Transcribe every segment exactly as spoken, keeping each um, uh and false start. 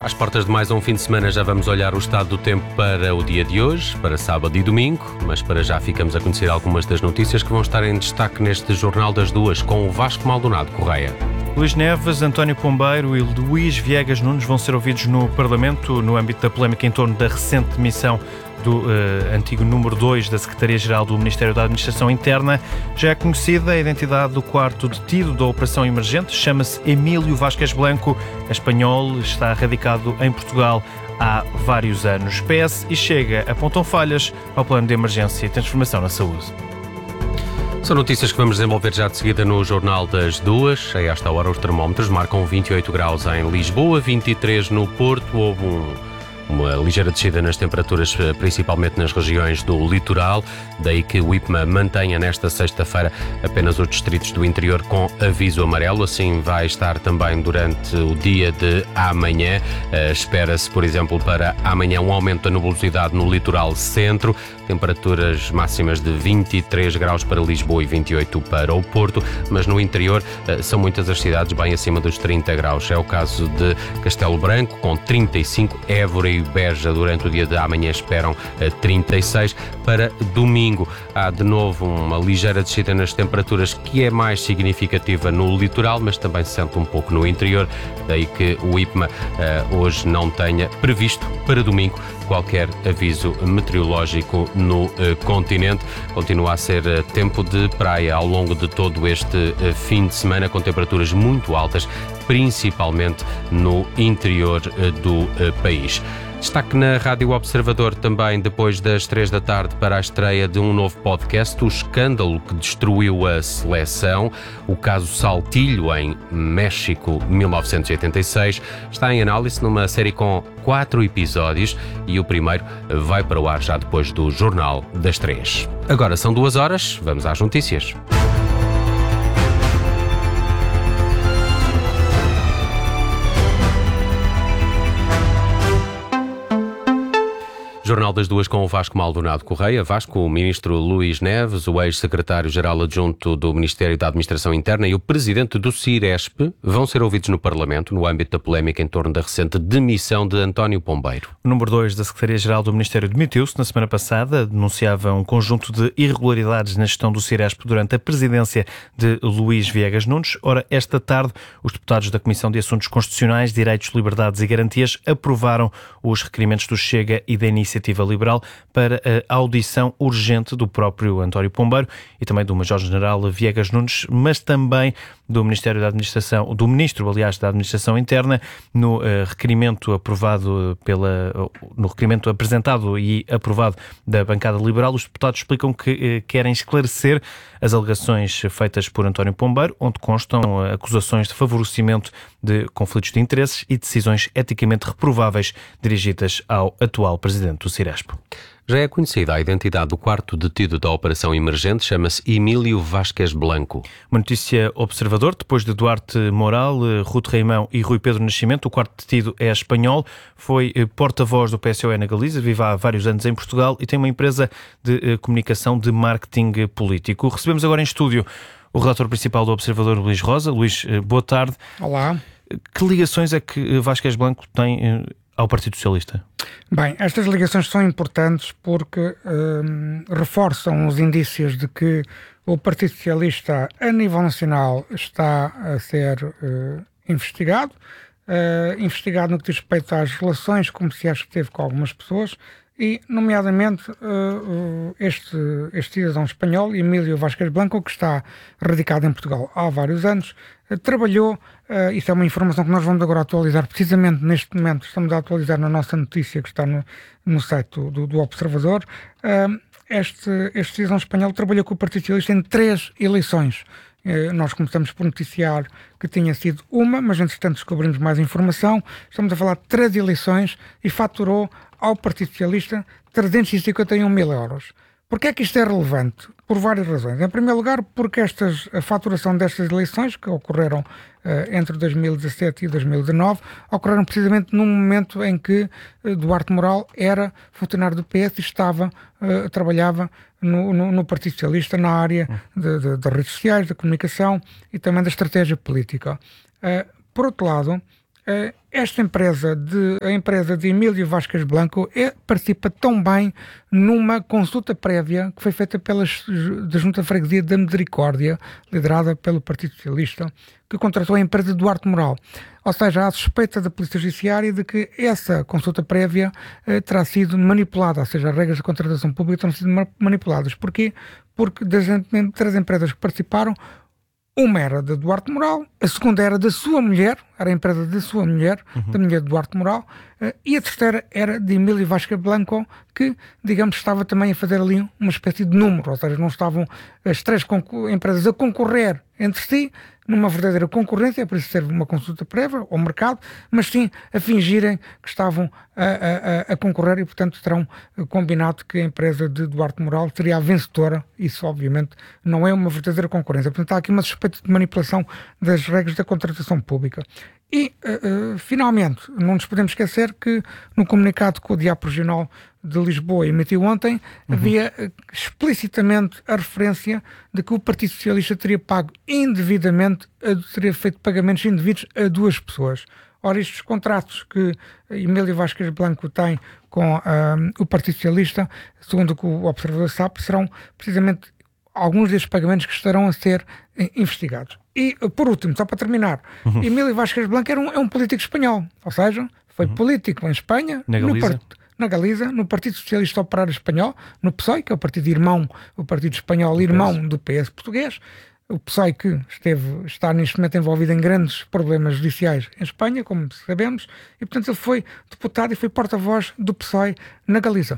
Às portas de mais um fim de semana já vamos olhar o estado do tempo para o dia de hoje, para sábado e domingo, mas para já ficamos a conhecer algumas das notícias que vão estar em destaque neste Jornal das Duas, com o Vasco Maldonado Correia. Luís Neves, António Pombeiro e Luís Viegas Nunes vão ser ouvidos no Parlamento no âmbito da polémica em torno da recente demissão do uh, antigo número dois da Secretaria-Geral do Ministério da Administração Interna. Já é conhecida a identidade do quarto detido da Operação Emergente, chama-se Emílio Vásquez Blanco, é espanhol, está radicado em Portugal há vários anos. P S e Chega apontam falhas ao plano de emergência e transformação na saúde. São notícias que vamos desenvolver já de seguida no Jornal das Duas. A esta hora os termómetros marcam vinte e oito graus em Lisboa, vinte e três no Porto. Houve um... Uma ligeira descida nas temperaturas, principalmente nas regiões do litoral, daí que o IPMA mantenha nesta sexta-feira apenas os distritos do interior com aviso amarelo. Assim vai estar também durante o dia de amanhã. Uh, espera-se, por exemplo, para amanhã um aumento da nubosidade no litoral centro, temperaturas máximas de vinte e três graus para Lisboa e vinte e oito para o Porto, mas no interior uh, são muitas as cidades bem acima dos trinta graus. É o caso de Castelo Branco, com trinta e cinco, Évora e Beja durante o dia de amanhã esperam trinta e seis. Para domingo há de novo uma ligeira descida nas temperaturas, que é mais significativa no litoral, mas também se sente um pouco no interior, daí que o IPMA uh, hoje não tenha previsto para domingo qualquer aviso meteorológico no uh, continente. Continua a ser uh, tempo de praia ao longo de todo este uh, fim de semana, com temperaturas muito altas, principalmente no interior uh, do uh, país. Destaque na Rádio Observador também depois das três da tarde para a estreia de um novo podcast, o escândalo que destruiu a seleção, o caso Saltilho em México mil novecentos e oitenta e seis, está em análise numa série com quatro episódios e o primeiro vai para o ar já depois do Jornal das Três. Agora são duas horas, vamos às notícias. Jornal das Duas com o Vasco Maldonado Correia. Vasco, o ministro Luís Neves, o ex-secretário-geral adjunto do Ministério da Administração Interna e o presidente do Ciresp vão ser ouvidos no Parlamento no âmbito da polémica em torno da recente demissão de António Pombeiro. O número dois da Secretaria-Geral do Ministério demitiu-se na semana passada, denunciava um conjunto de irregularidades na gestão do Ciresp durante a presidência de Luís Viegas Nunes. Ora, esta tarde, os deputados da Comissão de Assuntos Constitucionais, Direitos, Liberdades e Garantias aprovaram os requerimentos do Chega e da Iniciativa Iniciativa Liberal para a audição urgente do próprio António Pombeiro e também do Major-General Viegas Nunes, mas também do Ministério da Administração, do Ministro, aliás, da Administração Interna, no uh, requerimento aprovado pela, no requerimento apresentado e aprovado da bancada liberal. Os deputados explicam que uh, querem esclarecer as alegações feitas por António Pombeiro, onde constam uh, acusações de favorecimento de conflitos de interesses e decisões eticamente reprováveis dirigidas ao atual presidente do Ciresp. Já é conhecida a identidade do quarto detido da Operação Emergente, chama-se Emílio Vásquez Blanco. Uma notícia Observador, depois de Duarte Moral, Ruth Reimão e Rui Pedro Nascimento, o quarto detido é espanhol, foi porta-voz do P S O E na Galiza, vive há vários anos em Portugal e tem uma empresa de comunicação de marketing político. Recebemos agora em estúdio o relator principal do Observador, Luís Rosa. Luís, boa tarde. Olá. Que ligações é que Vásquez Blanco tem ao Partido Socialista? Bem, estas ligações são importantes porque hum, reforçam os indícios de que o Partido Socialista, a nível nacional, está a ser uh, investigado, uh, investigado no que diz respeito às relações comerciais que teve com algumas pessoas e, nomeadamente, uh, este, este cidadão espanhol, Emílio Vásquez Blanco, que está radicado em Portugal há vários anos, uh, trabalhou, uh, isso é uma informação que nós vamos agora atualizar, precisamente neste momento estamos a atualizar na nossa notícia que está no, no site do, do Observador. Uh, este, este cidadão espanhol trabalhou com o Partido Socialista em três eleições. Uh, nós começamos por noticiar que tinha sido uma, mas entretanto descobrimos mais informação. Estamos a falar de três eleições e faturou ao Partido Socialista trezentos e cinquenta e um mil euros. Porquê é que isto é relevante? Por várias razões. Em primeiro lugar, porque estas, a faturação destas eleições, que ocorreram uh, entre dois mil e dezassete e dois mil e dezanove, ocorreram precisamente num momento em que uh, Duarte Moral era funcionário do P S e estava, uh, trabalhava no, no, no Partido Socialista na área de, de, das redes sociais, da comunicação e também da estratégia política. Uh, por outro lado, esta empresa, de, a empresa de Emílio Vázquez Blanco, é, participa tão bem numa consulta prévia que foi feita pela da Junta de Freguesia da Misericórdia, liderada pelo Partido Socialista, que contratou a empresa Duarte Moral. Ou seja, há suspeita da Polícia Judiciária de que essa consulta prévia eh, terá sido manipulada, ou seja, as regras de contratação pública terão sido manipuladas. Porquê? Porque das três empresas que participaram, uma era de Duarte Moral, a segunda era da sua mulher, era a empresa da sua mulher, uhum. da mulher de Duarte Moral, uh, e a terceira era de Emílio Vázquez Blanco, que, digamos, estava também a fazer ali uma espécie de número, ou seja, não estavam as três empresas a concorrer entre si, numa verdadeira concorrência, por isso serve uma consulta prévia ao mercado, mas sim a fingirem que estavam a, a, a concorrer e, portanto, terão combinado que a empresa de Duarte Moral seria a vencedora. Isso, obviamente, não é uma verdadeira concorrência. Portanto, há aqui uma suspeita de manipulação das regras da contratação pública. E, uh, uh, finalmente, não nos podemos esquecer que no comunicado que o Diabo Regional de Lisboa emitiu ontem, uhum. havia uh, explicitamente a referência de que o Partido Socialista teria pago indevidamente, uh, teria feito pagamentos indevidos a duas pessoas. Ora, estes contratos que Emílio Vázquez Blanco tem com uh, o Partido Socialista, segundo o que o Observador sabe, serão precisamente alguns destes pagamentos que estarão a ser eh, investigados. E, por último, só para terminar, uhum. Emílio Vázquez Blanco era um, é um político espanhol, ou seja, foi uhum. político em Espanha, na Galiza. No, na Galiza, no Partido Socialista Operário Espanhol, no P S O E, que é o partido irmão, o partido espanhol irmão do P S português, o P S O E que esteve, está neste momento envolvido em grandes problemas judiciais em Espanha, como sabemos, e portanto ele foi deputado e foi porta-voz do P S O E na Galiza.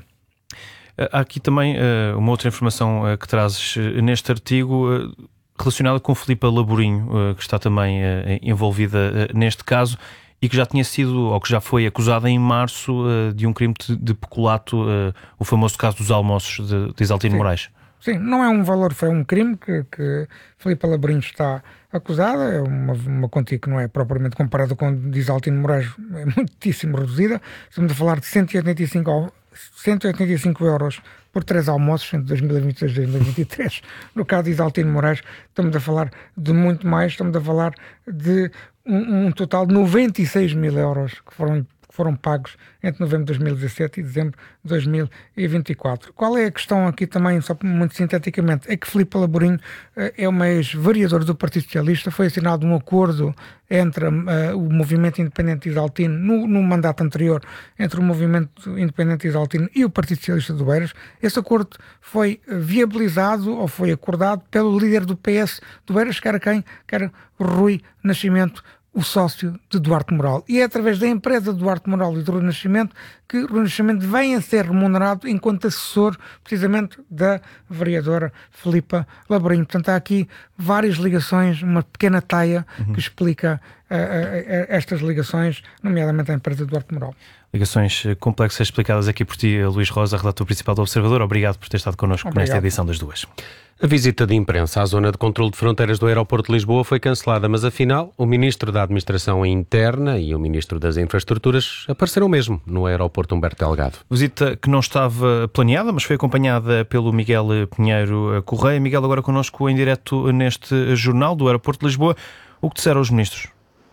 Há aqui também uh, uma outra informação uh, que trazes uh, neste artigo uh, relacionada com Filipa Laborinho, uh, que está também uh, envolvida uh, neste caso e que já tinha sido, ou que já foi acusada em março uh, de um crime de, de peculato, uh, o famoso caso dos almoços de, de Isaltino Sim. Moraes. Sim, não é um valor, foi um crime que, que Filipa Laborinho está acusada, é uma, uma quantia que não é propriamente comparada com a de Isaltino Moraes, é muitíssimo reduzida, estamos a falar de cento e oitenta e cinco cento e oitenta e cinco euros por três almoços entre dois mil e vinte e dois e dois mil e vinte e três. No caso de Isaltino Moraes, estamos a falar de muito mais, estamos a falar de um, um total de noventa e seis mil euros que foram, que foram pagos entre novembro de dois mil e dezassete e dezembro de dois mil e vinte e quatro. Qual é a questão aqui também, só muito sinteticamente, é que Filipa Laborinho uh, é uma ex-vereadora do Partido Socialista, foi assinado um acordo entre uh, o Movimento Independente Isaltino, no, no mandato anterior, entre o Movimento Independente Isaltino e o Partido Socialista do Oeiras. Esse acordo foi viabilizado ou foi acordado pelo líder do P S do Oeiras, que era quem? Que era Rui Nascimento, o sócio de Duarte Moral. E é através da empresa Duarte Moral e do Rui Nascimento que Rui Nascimento vem a ser remunerado enquanto assessor, precisamente, da vereadora Filipa Laborinho. Portanto, há aqui várias ligações, uma pequena taia uhum. que explica uh, uh, estas ligações, nomeadamente à empresa Duarte Moral. Ligações complexas explicadas aqui por ti, Luís Rosa, redator principal do Observador. Obrigado por ter estado connosco Obrigado. nesta edição das duas. A visita de imprensa à zona de controle de fronteiras do aeroporto de Lisboa foi cancelada, mas afinal o Ministro da Administração Interna e o Ministro das Infraestruturas apareceram mesmo no aeroporto Humberto Delgado. Visita que não estava planeada, mas foi acompanhada pelo Miguel Pinheiro Correia. Miguel, agora connosco em direto neste jornal do aeroporto de Lisboa. O que disseram os ministros?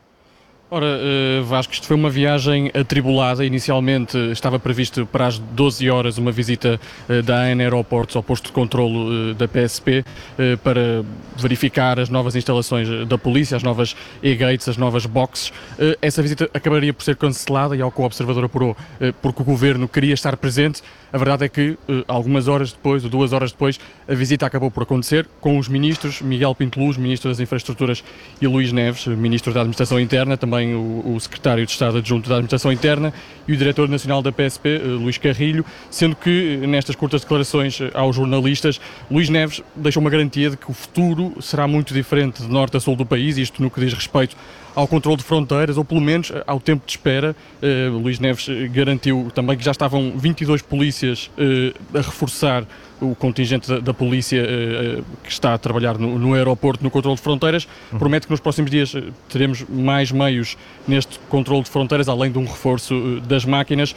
Ora, uh, Vasco, isto foi uma viagem atribulada. Inicialmente estava previsto para as doze horas uma visita uh, da A N Aeroportos ao posto de controlo uh, da P S P uh, para verificar as novas instalações da polícia, as novas e-gates, as novas boxes. Uh, essa visita acabaria por ser cancelada e ao que o Observador apurou, uh, porque o Governo queria estar presente. A verdade é que uh, algumas horas depois, ou duas horas depois, a visita acabou por acontecer com os ministros Miguel Pinto Luz, Ministro das Infraestruturas, e Luís Neves, Ministro da Administração Interna, também O, o Secretário de Estado Adjunto da Administração Interna e o Diretor Nacional da P S P, Luís Carrilho, sendo que nestas curtas declarações aos jornalistas, Luís Neves deixou uma garantia de que o futuro será muito diferente de norte a sul do país, isto no que diz respeito ao controle de fronteiras, ou pelo menos ao tempo de espera. Uh, Luís Neves garantiu também que já estavam vinte e dois polícias uh, a reforçar o contingente da, da polícia uh, que está a trabalhar no, no aeroporto, no controle de fronteiras. Uhum. Promete que nos próximos dias teremos mais meios neste controle de fronteiras, além de um reforço uh, das máquinas.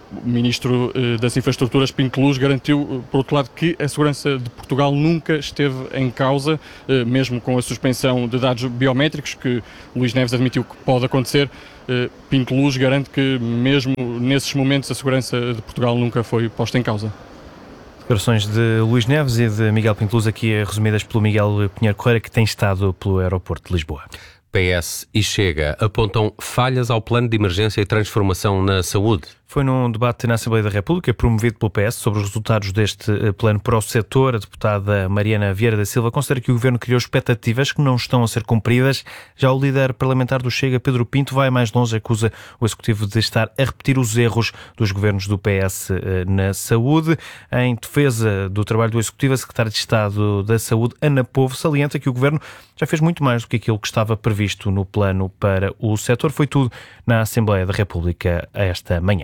O Ministro das Infraestruturas, Pinto Luz, garantiu, por outro lado, que a segurança de Portugal nunca esteve em causa, mesmo com a suspensão de dados biométricos, que Luís Neves admitiu que pode acontecer. Pinto Luz garante que, mesmo nesses momentos, a segurança de Portugal nunca foi posta em causa. Declarações de Luís Neves e de Miguel Pinto Luz, aqui resumidas pelo Miguel Pinheiro Correia, que tem estado pelo aeroporto de Lisboa. P S e Chega apontam falhas ao plano de emergência e transformação na saúde. Foi num debate na Assembleia da República, promovido pelo P S, sobre os resultados deste plano para o setor. A deputada Mariana Vieira da Silva considera que o Governo criou expectativas que não estão a ser cumpridas. Já o líder parlamentar do Chega, Pedro Pinto, vai mais longe, acusa o Executivo de estar a repetir os erros dos governos do P S na saúde. Em defesa do trabalho do Executivo, a Secretária de Estado da Saúde, Ana Povo, salienta que o Governo já fez muito mais do que aquilo que estava previsto no plano para o setor. Foi tudo na Assembleia da República esta manhã.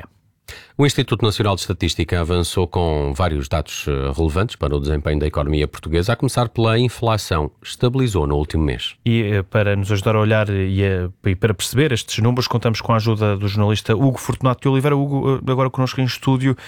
O Instituto Nacional de Estatística avançou com vários dados relevantes para o desempenho da economia portuguesa, a começar pela inflação. Estabilizou no último mês. E para nos ajudar a olhar e, a, e para perceber estes números, contamos com a ajuda do jornalista Hugo Fortunato de Oliveira. Hugo, agora connosco em estúdio,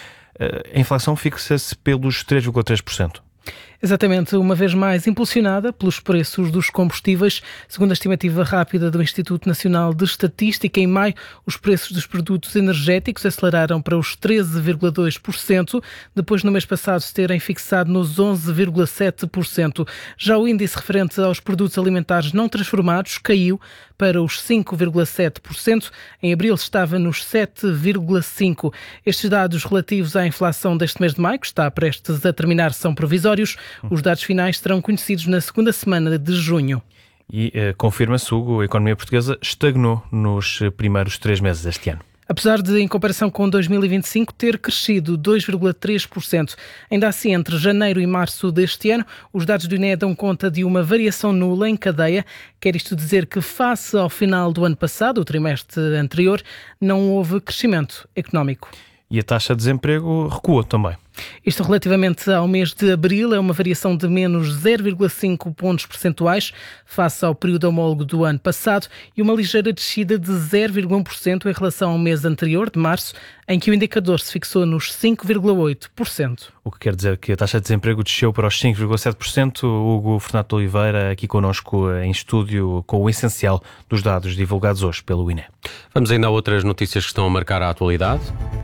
a inflação fixa-se pelos três vírgula três por cento. Exatamente, uma vez mais impulsionada pelos preços dos combustíveis. Segundo a estimativa rápida do Instituto Nacional de Estatística, em maio, os preços dos produtos energéticos aceleraram para os treze vírgula dois por cento, depois no mês passado se terem fixado nos onze vírgula sete por cento. Já o índice referente aos produtos alimentares não transformados caiu para os cinco vírgula sete por cento. Em abril estava nos sete vírgula cinco por cento. Estes dados relativos à inflação deste mês de maio, que está prestes a terminar, são provisórios. Os dados finais serão conhecidos na segunda semana de junho. E uh, confirma-se, Hugo, a economia portuguesa estagnou nos primeiros três meses deste ano. Apesar de, em comparação com dois mil e vinte e cinco, ter crescido dois vírgula três por cento. Ainda assim, entre janeiro e março deste ano, os dados do I N E dão conta de uma variação nula em cadeia. Quer isto dizer que, face ao final do ano passado, o trimestre anterior, não houve crescimento económico. E a taxa de desemprego recuou também. Isto relativamente ao mês de abril é uma variação de menos zero vírgula cinco pontos percentuais face ao período homólogo do ano passado e uma ligeira descida de zero vírgula um por cento em relação ao mês anterior, de março, em que o indicador se fixou nos cinco vírgula oito por cento. O que quer dizer que a taxa de desemprego desceu para os cinco vírgula sete por cento. Hugo Fortunato de Oliveira, aqui connosco em estúdio, com o essencial dos dados divulgados hoje pelo I N E. Vamos ainda a outras notícias que estão a marcar a atualidade.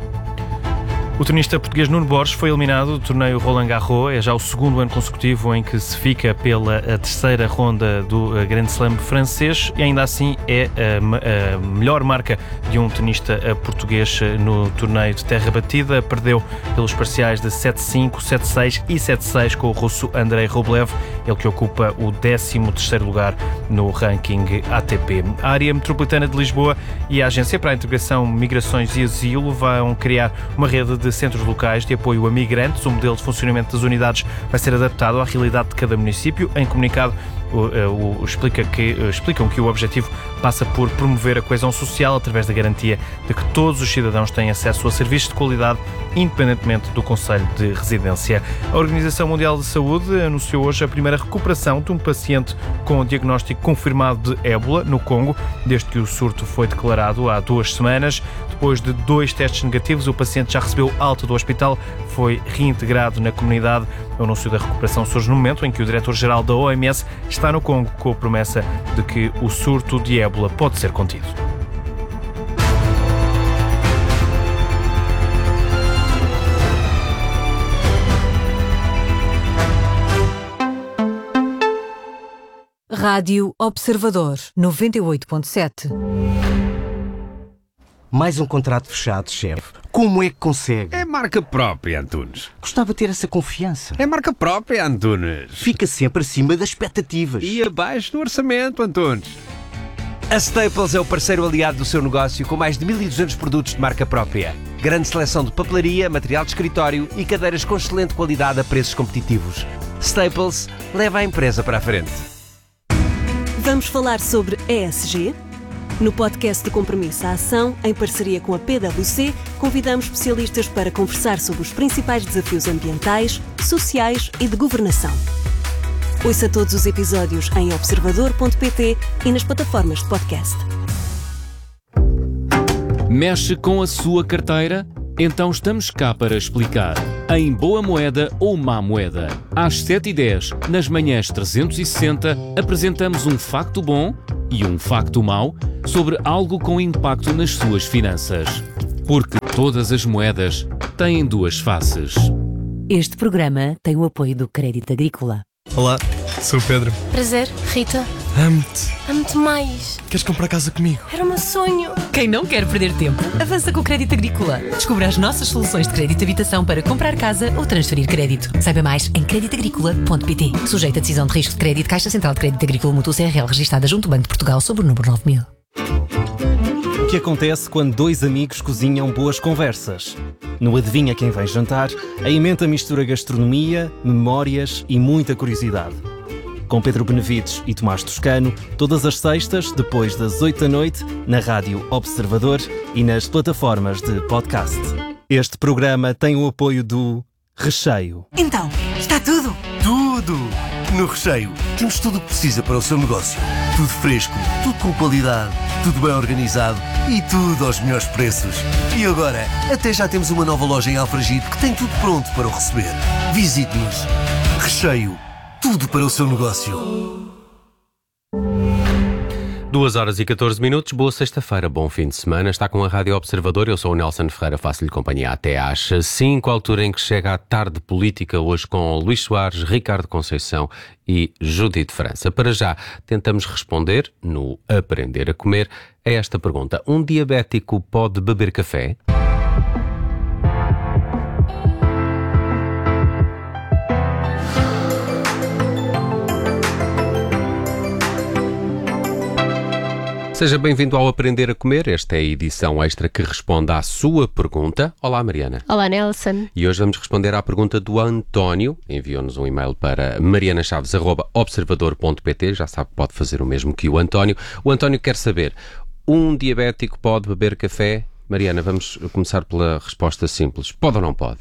O tenista português Nuno Borges foi eliminado do torneio Roland Garros. É já o segundo ano consecutivo em que se fica pela terceira ronda do Grand Slam francês e ainda assim é a, a melhor marca de um tenista português no torneio de terra batida. Perdeu pelos parciais de sete cinco, sete seis e sete seis com o russo Andrei Rublev, ele que ocupa o décimo terceiro lugar no ranking A T P. A área metropolitana de Lisboa e a Agência para a Integração, Migrações e Asilo vão criar uma rede de de centros locais de apoio a migrantes. O modelo de funcionamento das unidades vai ser adaptado à realidade de cada município. Em comunicado, o, o, explica que, explicam que o objetivo passa por promover a coesão social através da garantia de que todos os cidadãos têm acesso a serviços de qualidade, independentemente do concelho de residência. A Organização Mundial de Saúde anunciou hoje a primeira recuperação de um paciente com o diagnóstico confirmado de ébola no Congo, desde que o surto foi declarado há duas semanas. Depois de dois testes negativos, o paciente já recebeu alta do hospital, foi reintegrado na comunidade. O anúncio da recuperação surge no momento em que o diretor-geral da O M S está no Congo com a promessa de que o surto de ébola pode ser contido. Rádio Observador, noventa e oito ponto sete. Mais um contrato fechado, chefe. Como é que consegue? É marca própria, Antunes. Gostava de ter essa confiança. É marca própria, Antunes. Fica sempre acima das expectativas. E abaixo do orçamento, Antunes. A Staples é o parceiro aliado do seu negócio com mais de mil e duzentos produtos de marca própria. Grande seleção de papelaria, material de escritório e cadeiras com excelente qualidade a preços competitivos. Staples leva a empresa para a frente. Vamos falar sobre E S G? No podcast de Compromisso à Ação, em parceria com a P W C, convidamos especialistas para conversar sobre os principais desafios ambientais, sociais e de governação. Ouça todos os episódios em observador ponto pt e nas plataformas de podcast. Mexe com a sua carteira? Então estamos cá para explicar. Em Boa Moeda ou Má Moeda. Às sete e dez, nas manhãs trezentos e sessenta, apresentamos um facto bom e um facto mau sobre algo com impacto nas suas finanças. Porque todas as moedas têm duas faces. Este programa tem o apoio do Crédito Agrícola. Olá, sou o Pedro. Prazer, Rita. Amo-te. Amo-te mais. Queres comprar casa comigo? Era o meu sonho. Quem não quer perder tempo, avança com o Crédito Agrícola. Descubra as nossas soluções de crédito de habitação para comprar casa ou transferir crédito. Saiba mais em crédito agrícola ponto pt. Sujeito a decisão de risco de crédito, Caixa Central de Crédito Agrícola Mútuo C R L, registada junto ao Banco de Portugal sob o número nove mil. O que acontece quando dois amigos cozinham boas conversas? No Adivinha Quem Vem Jantar, a emenda mistura gastronomia, memórias e muita curiosidade. Com Pedro Benevides e Tomás Toscano, todas as sextas, depois das oito da noite, na Rádio Observador e nas plataformas de podcast. Este programa tem o apoio do Recheio. Então, está tudo? Tudo! No Recheio, temos tudo o que precisa para o seu negócio. Tudo fresco, tudo com qualidade, tudo bem organizado e tudo aos melhores preços. E agora, até já temos uma nova loja em Alfragide que tem tudo pronto para o receber. Visite-nos. Recheio. Tudo para o seu negócio. duas horas e catorze minutos, boa sexta-feira, bom fim de semana. Está com a Rádio Observador, eu sou o Nelson Ferreira, faço-lhe companhia até às cinco, altura em que chega a tarde política, hoje com Luís Soares, Ricardo Conceição e Judite França. Para já, tentamos responder, no Aprender a Comer, a esta pergunta. Um diabético pode beber café? Seja bem-vindo ao Aprender a Comer. Esta é a edição extra que responde à sua pergunta. Olá, Mariana. Olá, Nelson. E hoje vamos responder à pergunta do António. Enviou-nos um e-mail para marianachaves arroba observador ponto pt. Já sabe, pode fazer o mesmo que o António. O António quer saber, um diabético pode beber café? Mariana, vamos começar pela resposta simples. Pode ou não pode?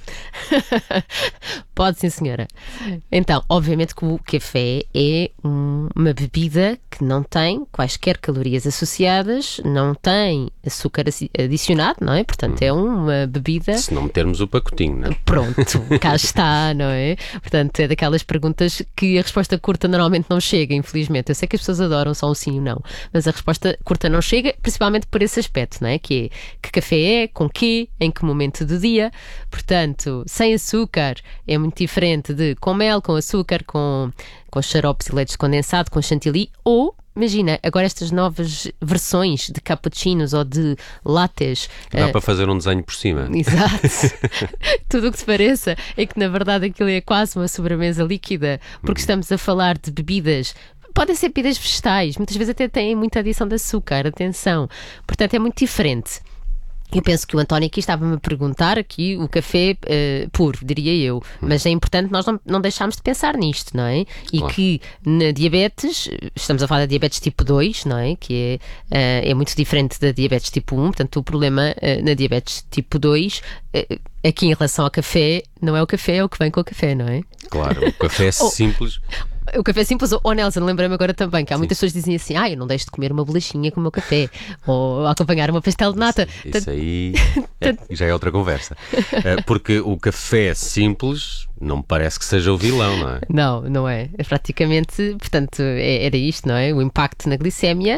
Pode, sim, senhora. Então, obviamente que o café é um, uma bebida que não tem quaisquer calorias associadas, não tem açúcar adicionado, não é? Portanto, hum. é uma bebida... Se não metermos o pacotinho, não é? Pronto, cá está, não é? Portanto, é daquelas perguntas que a resposta curta normalmente não chega, infelizmente. Eu sei que as pessoas adoram só um sim ou não, mas a resposta curta não chega, principalmente por esse aspecto, não é? Que é que café é, com quê, em que momento do dia. Portanto, sem açúcar é muito diferente de com mel, com açúcar, com, com xaropes e leite condensado, com chantilly, ou imagina, agora estas novas versões de cappuccinos ou de lattes. Dá uh, para fazer um desenho por cima. Exato. Tudo o que se pareça é que na verdade aquilo é quase uma sobremesa líquida, porque hum. estamos a falar de bebidas. Podem ser bebidas vegetais, muitas vezes até têm muita adição de açúcar, atenção. Portanto, é muito diferente. Eu penso que o António aqui estava-me a perguntar aqui o café uh, puro, diria eu, mas é importante nós não, não deixarmos de pensar nisto, não é? E claro. Que na diabetes, estamos a falar da diabetes tipo dois, não é? Que é, uh, é muito diferente da diabetes tipo um, portanto o problema uh, na diabetes tipo dois, uh, aqui em relação ao café, não é o café, é o que vem com o café, não é? Claro, o café é simples... O café simples, ou oh, Nelson, lembrei-me agora também que há Sim. muitas pessoas que dizem assim, ah, eu não deixo de comer uma bolachinha com o meu café, ou acompanhar uma pastel de nata. Isso, isso aí é, já é outra conversa. Porque o café simples não me parece que seja o vilão, não é? Não, não é. É praticamente, portanto, é, era isto, não é? O impacto na glicémia,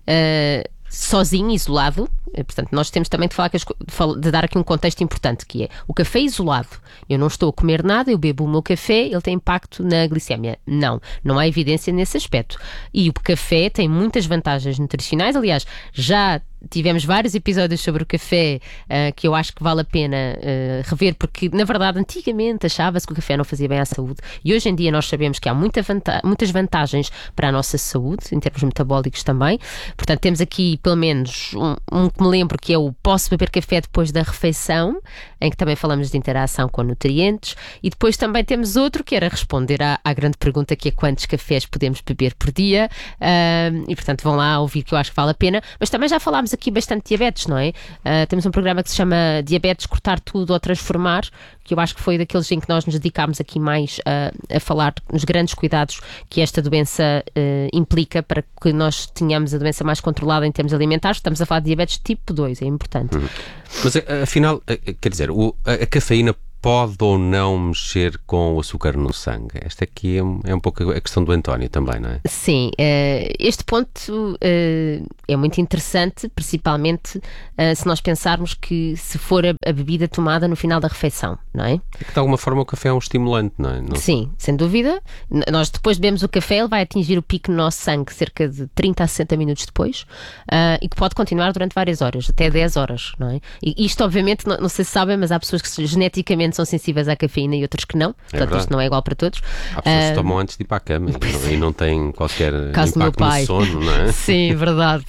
uh, sozinho, isolado. Portanto, nós temos também de, falar que as, de dar aqui um contexto importante, que é o café isolado. Eu não estou a comer nada, eu bebo o meu café, ele tem impacto na glicémia. Não, não há evidência nesse aspecto. E o café tem muitas vantagens nutricionais. Aliás, já tivemos vários episódios sobre o café uh, que eu acho que vale a pena uh, rever, porque na verdade antigamente achava-se que o café não fazia bem à saúde e hoje em dia nós sabemos que há muita vanta- muitas vantagens para a nossa saúde, em termos metabólicos também. Portanto, temos aqui pelo menos um, um que me lembro, que é o posso beber café depois da refeição, em que também falamos de interação com nutrientes, e depois também temos outro que era responder à, à grande pergunta, que é quantos cafés podemos beber por dia, uh, e portanto vão lá ouvir, que eu acho que vale a pena. Mas também já falámos aqui bastante de diabetes, não é? Uh, temos um programa que se chama Diabetes, Cortar Tudo ou Transformar, que eu acho que foi daqueles em que nós nos dedicámos aqui mais a, a falar nos grandes cuidados que esta doença uh, implica para que nós tenhamos a doença mais controlada em termos alimentares. Estamos a falar de diabetes tipo tipo dois, é importante. Hum. Mas afinal, quer dizer, o, a, a cafeína pode ou não mexer com o açúcar no sangue? Esta aqui é um, é um pouco a questão do António também, não é? Sim, uh, este ponto uh, é muito interessante, principalmente uh, se nós pensarmos que se for a, a bebida tomada no final da refeição, não é? É que de alguma forma o café é um estimulante, não é? Não... Sim, sem dúvida. Nós depois bebemos o café, ele vai atingir o pico no nosso sangue cerca de trinta a sessenta minutos depois uh, e que pode continuar durante várias horas, até dez horas, não é? E isto obviamente, não, não sei se sabem, mas há pessoas que geneticamente são sensíveis à cafeína e outros que não, portanto é isto não é igual para todos. Há pessoas uh, que tomam antes de ir para a cama e não, e não têm qualquer caso impacto no sono, não é? Sim, verdade.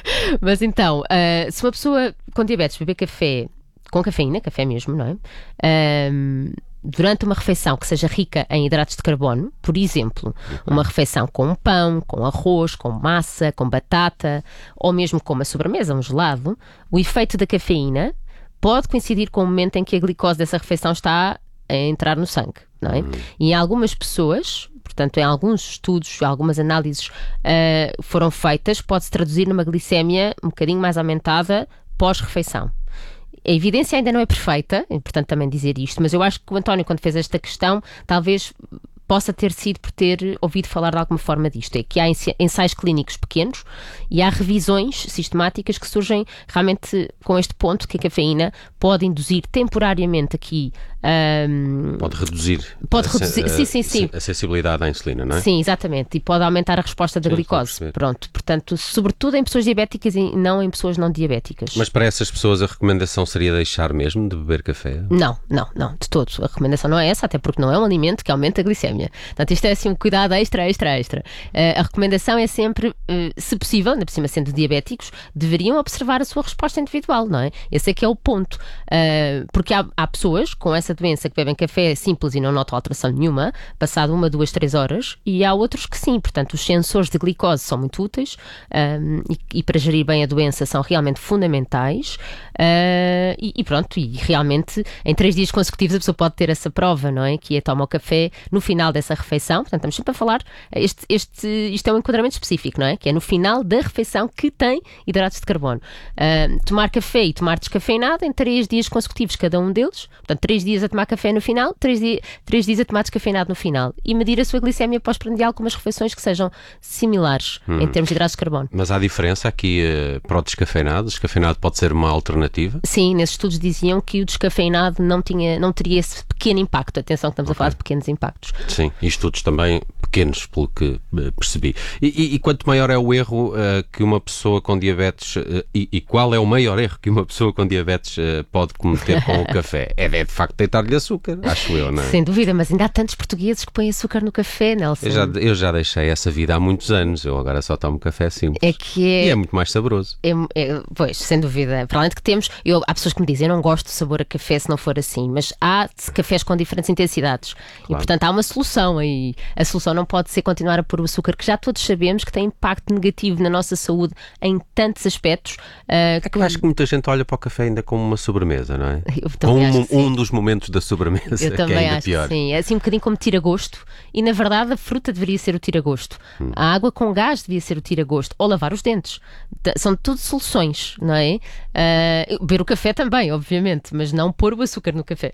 Mas então, uh, se uma pessoa com diabetes beber café com cafeína, café mesmo, não é? Uh, durante uma refeição que seja rica em hidratos de carbono, por exemplo, uma refeição com pão, com arroz, com massa, com batata, ou mesmo com uma sobremesa, um gelado, o efeito da cafeína pode coincidir com o momento em que a glicose dessa refeição está a entrar no sangue, não é? Uhum. E em algumas pessoas, portanto, em alguns estudos, algumas análises uh, foram feitas, pode-se traduzir numa glicémia um bocadinho mais aumentada pós-refeição. A evidência ainda não é perfeita, é importante também dizer isto, mas eu acho que o António, quando fez esta questão, talvez possa ter sido por ter ouvido falar de alguma forma disto. É que há ensaios clínicos pequenos e há revisões sistemáticas que surgem realmente com este ponto que a cafeína pode induzir temporariamente aqui... Um, pode reduzir, pode a, reduzir a, sim, sim, sim. a sensibilidade à insulina, não é? Sim, exatamente. E pode aumentar a resposta da sim, glicose. Pronto, portanto, sobretudo em pessoas diabéticas e não em pessoas não diabéticas. Mas para essas pessoas a recomendação seria deixar mesmo de beber café? Não, não, não, de todo. A recomendação não é essa, até porque não é um alimento que aumenta a glicémia. Portanto, isto é assim um cuidado extra, extra, extra. Uh, a recomendação é sempre, uh, se possível, ainda por cima sendo diabéticos, deveriam observar a sua resposta individual, não é? Esse é que é o ponto. Uh, porque há, há pessoas com essa doença que bebem café simples e não notam alteração nenhuma, passado uma, duas, três horas, e há outros que sim. Portanto, os sensores de glicose são muito úteis um, e, e para gerir bem a doença são realmente fundamentais. Uh, e, e pronto, e realmente em três dias consecutivos a pessoa pode ter essa prova, não é? Que é tomar o café no final dessa refeição. Portanto, estamos sempre a falar, este, este, isto é um enquadramento específico, não é? Que é no final da refeição que tem hidratos de carbono. Uh, tomar café e tomar descafeinado em três dias consecutivos, cada um deles. Portanto, três dias a tomar café no final, três, dia, três dias a tomar descafeinado no final. E medir a sua glicémia pós-prandial algumas refeições que sejam similares hum. em termos de hidratos de carbono. Mas há diferença aqui uh, para o descafeinado? O descafeinado pode ser uma alternativa? Sim, nesses estudos diziam que o descafeinado não, tinha, não teria esse pequeno impacto. Atenção que estamos okay. a falar de pequenos impactos. Sim, e estudos também pequenos, pelo que uh, percebi. E, e, e quanto maior é o erro uh, que uma pessoa com diabetes, uh, e, e qual é o maior erro que uma pessoa com diabetes uh, pode cometer com o café? É, é de facto deitar-lhe açúcar, acho eu, não é? Sem dúvida, mas ainda há tantos portugueses que põem açúcar no café, Nelson. Eu já, eu já deixei essa vida há muitos anos, eu agora só tomo café simples. É que é... E é muito mais saboroso. É, é, pois, sem dúvida. Para além de que temos, eu, há pessoas que me dizem, eu não gosto de sabor a café se não for assim, mas há cafés com diferentes intensidades. Claro. E portanto há uma solução aí. A solução não pode ser continuar a pôr o açúcar, que já todos sabemos que tem impacto negativo na nossa saúde em tantos aspectos. Uh, é que eu acho que muita gente olha para o café ainda como uma sobremesa, não é? Eu também um, acho que sim. um dos momentos da sobremesa, eu que também é ainda acho pior. Que sim, é assim um bocadinho como tira-gosto, e na verdade a fruta deveria ser o tira-gosto. Hum. A água com gás devia ser o tira-gosto, ou lavar os dentes. São tudo soluções, não é? Uh, beber o café também, obviamente, mas não pôr o açúcar no café.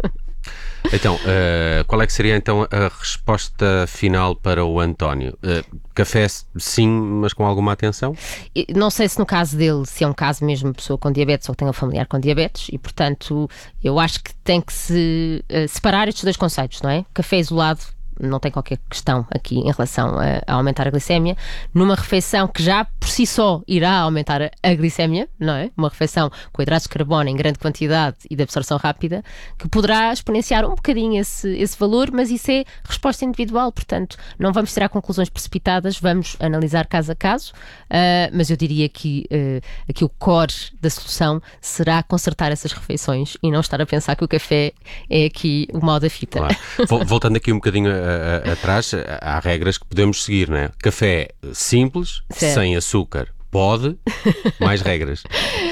Então, uh, qual é que seria então a resposta final para o António? Uh, café sim, mas com alguma atenção? Não sei se no caso dele, se é um caso mesmo de pessoa com diabetes ou que tenha um familiar com diabetes, e portanto eu acho que tem que se uh, separar estes dois conceitos, não é? Café isolado não tem qualquer questão aqui em relação a, a aumentar a glicémia, numa refeição que já por si só irá aumentar a, a glicémia, não é? Uma refeição com hidratos de carbono em grande quantidade e de absorção rápida, que poderá exponenciar um bocadinho esse, esse valor, mas isso é resposta individual, portanto não vamos tirar conclusões precipitadas, vamos analisar caso a caso, uh, mas eu diria que uh, aqui o core da solução será consertar essas refeições e não estar a pensar que o café é aqui o mal da fita. Claro. Voltando aqui um bocadinho a A, a, atrás, há regras que podemos seguir, não é? Café simples, certo. Sem açúcar, pode, mais regras.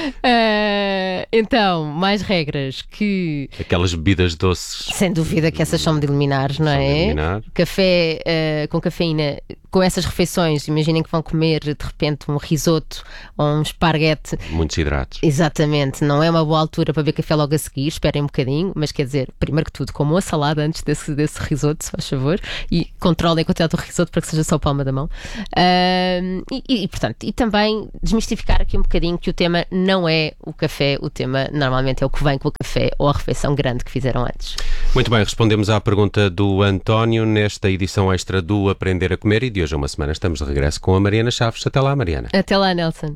Uh, então, mais regras que... Aquelas bebidas doces. Sem dúvida que essas são de eliminar, não é? De eliminar. Café uh, com cafeína com essas refeições, imaginem que vão comer de repente um risoto ou um esparguete. Muitos hidratos. Exatamente, não é uma boa altura para beber café logo a seguir, esperem um bocadinho, mas quer dizer, primeiro que tudo, comam a salada antes desse, desse risoto, se faz favor, e controlem a quantidade do risoto para que seja só a palma da mão. Uh, e, e, portanto, e também desmistificar aqui um bocadinho que o tema não é o café, o tema normalmente é o que vem com o café ou a refeição grande que fizeram antes. Muito bem, respondemos à pergunta do António nesta edição extra do Aprender a Comer, e de hoje a uma semana estamos de regresso com a Mariana Chaves. Até lá, Mariana. Até lá, Nelson.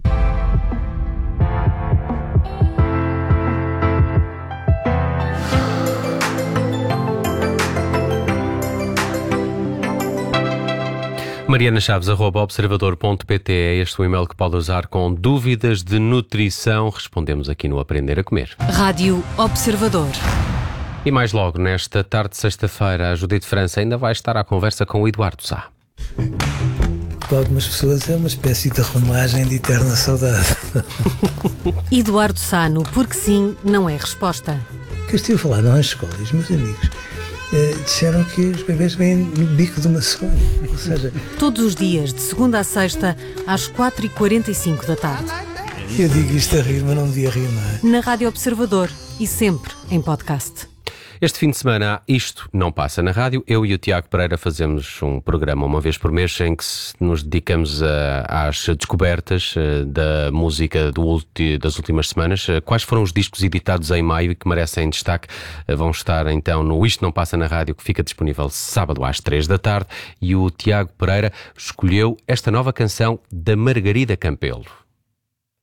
mariana chaves arroba observador ponto pt é este o e-mail que pode usar com dúvidas de nutrição. Respondemos aqui no Aprender a Comer. Rádio Observador. E mais logo, nesta tarde de sexta-feira, a Judite França ainda vai estar à conversa com o Eduardo Sá. Para algumas pessoas é uma espécie de romagem de eterna saudade. Eduardo Sá, no Porque Sim, não é resposta. Que eu estive a falar nas escolas, meus amigos eh, disseram que os bebês vêm no bico de uma sonha. Ou seja, todos os dias, de segunda a sexta, às quatro e quarenta e cinco da tarde. Eu digo isto a rir, mas não devia rir, não é? Na Rádio Observador e sempre em podcast. Este fim de semana, Isto Não Passa na Rádio. Eu e o Tiago Pereira fazemos um programa uma vez por mês em que nos dedicamos a, às descobertas uh, da música do ulti, das últimas semanas. Uh, quais foram os discos editados em maio e que merecem destaque? Uh, vão estar então no Isto Não Passa na Rádio, que fica disponível sábado às três da tarde. E o Tiago Pereira escolheu esta nova canção da Margarida Campelo.